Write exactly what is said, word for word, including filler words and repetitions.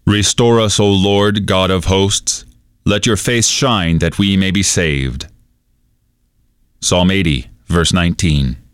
Restore us, O Lord, God of hosts. Let your face shine that we may be saved. Psalm eighty, verse nineteen.